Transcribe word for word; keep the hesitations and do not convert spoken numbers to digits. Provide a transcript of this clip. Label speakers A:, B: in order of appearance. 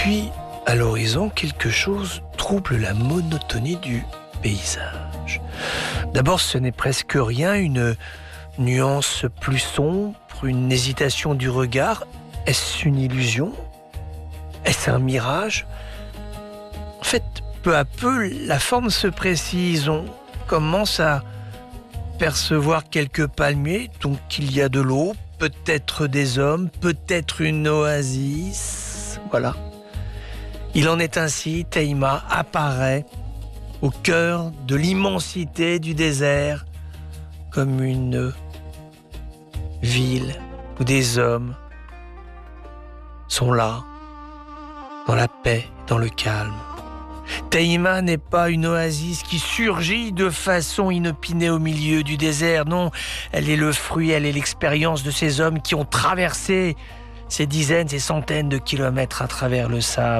A: Puis, à l'horizon, quelque chose trouble la monotonie du paysage. D'abord, ce n'est presque rien, une nuance plus sombre, une hésitation du regard. Est-ce une illusion? Est-ce un mirage? En fait, peu à peu, la forme se précise. On commence à percevoir quelques palmiers, donc il y a de l'eau, peut-être des hommes, peut-être une oasis. Voilà. Il en est ainsi, Tehima apparaît au cœur de l'immensité du désert, comme une ville où des hommes sont là, dans la paix, dans le calme. Tehima n'est pas une oasis qui surgit de façon inopinée au milieu du désert. Non, elle est le fruit, elle est l'expérience de ces hommes qui ont traversé ces dizaines, ces centaines de kilomètres à travers le sable.